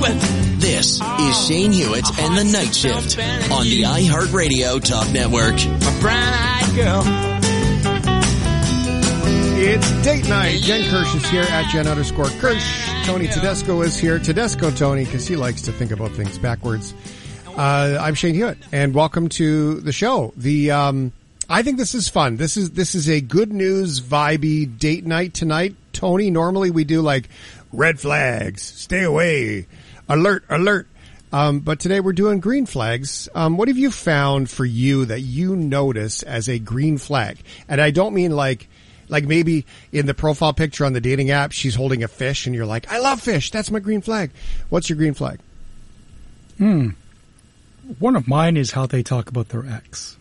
This is Shane Hewitt and the Night Shift on the iHeartRadio Talk Network. My brown-eyed girl. It's date night. Jen Kirsch is here at Jen_Kirsch. Tony Tedesco is here. Tedesco Tony, because he likes to think about things backwards. I'm Shane Hewitt, and welcome to the show. I think this is fun. This is a good news, vibey date night tonight. Tony, normally we do like red flags, stay away, alert, alert. But today we're doing green flags. What have you found for you that you notice as a green flag? And I don't mean like maybe in the profile picture on the dating app, she's holding a fish and you're like, I love fish. That's my green flag. What's your green flag? One of mine is how they talk about their ex.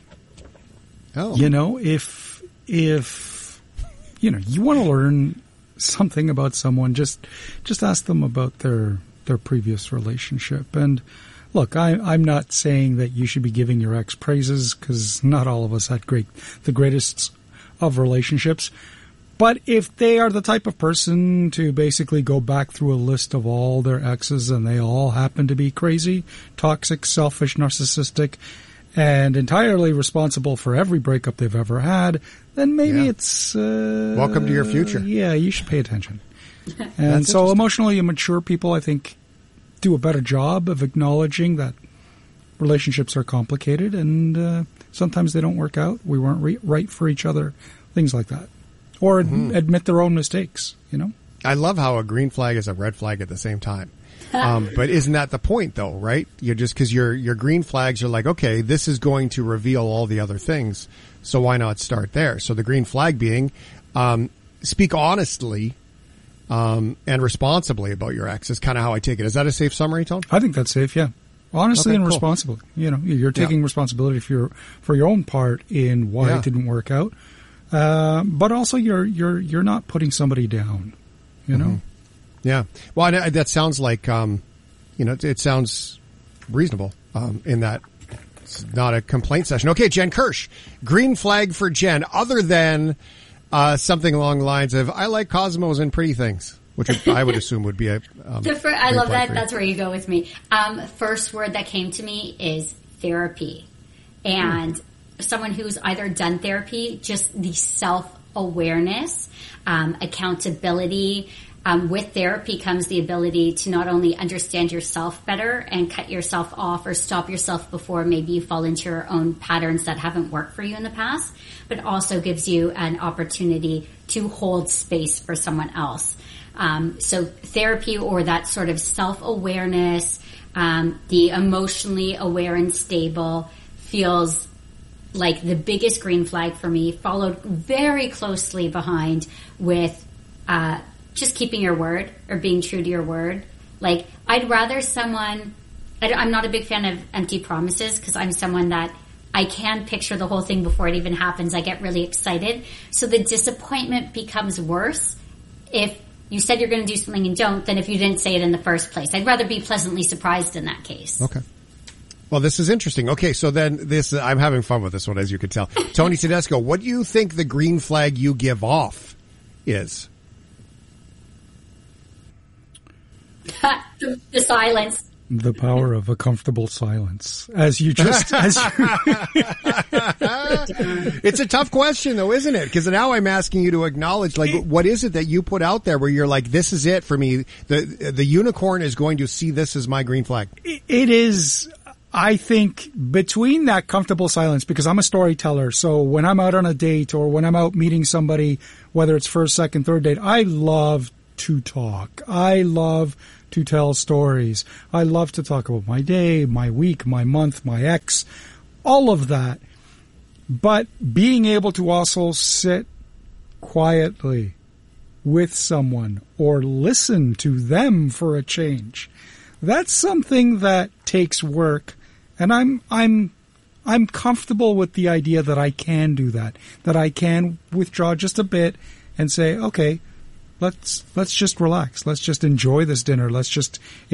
Oh. You know, if you know, you want to learn something about someone, just ask them about their previous relationship. And look, I'm not saying that you should be giving your ex praises, because not all of us had the greatest of relationships. But if they are the type of person to basically go back through a list of all their exes and they all happen to be crazy, toxic, selfish, narcissistic, and entirely responsible for every breakup they've ever had, then maybe it's... welcome to your future. Yeah, you should pay attention. And so emotionally immature people, I think, do a better job of acknowledging that relationships are complicated and sometimes they don't work out. We weren't right for each other, things like that. Or admit their own mistakes, you know? I love how a green flag is a red flag at the same time. But isn't that the point, though, right? You're just because your green flags are like, okay, this is going to reveal all the other things, so why not start there? So the green flag being, speak honestly and responsibly about your ex is kind of how I take it. Is that a safe summary, Tom? I think that's safe, yeah. Honestly and responsibly. You know, you're taking responsibility for your own part in why it didn't work out. But also you're not putting somebody down, you know? Yeah. Well, that sounds like, it sounds reasonable, in that it's not a complaint session. Okay, Jen Kirsch, green flag for Jen, other than, something along the lines of, I like Cosmos and pretty things, which I would assume would be a, I love that. That's where you go with me. First word that came to me is therapy. And someone who's either done therapy, just the self-awareness, accountability. With therapy comes the ability to not only understand yourself better and cut yourself off or stop yourself before maybe you fall into your own patterns that haven't worked for you in the past, but also gives you an opportunity to hold space for someone else. So therapy, or that sort of self-awareness, the emotionally aware and stable, feels like the biggest green flag for me, followed very closely behind with just keeping your word or being true to your word. Like, I'd rather someone... I'm not a big fan of empty promises, because I'm someone that I can picture the whole thing before it even happens. I get really excited. So the disappointment becomes worse if you said you're going to do something and don't than if you didn't say it in the first place. I'd rather be pleasantly surprised in that case. Okay. Well, this is interesting. Okay, so then I'm having fun with this one, as you could tell. Tony Tedesco, what do you think the green flag you give off is? The silence. The power of a comfortable silence. It's a tough question, though, isn't it? Because now I'm asking you to acknowledge, like, what is it that you put out there where you're like, this is it for me. The unicorn is going to see this as my green flag. It is... I think between that comfortable silence, because I'm a storyteller, so when I'm out on a date or when I'm out meeting somebody, whether it's first, second, third date, I love to talk. I love to tell stories. I love to talk about my day, my week, my month, my ex, all of that. But being able to also sit quietly with someone or listen to them for a change, that's something that takes work. And I'm comfortable with the idea that I can do that I can withdraw just a bit and say, okay, let's just relax. Let's just enjoy this dinner. Let's just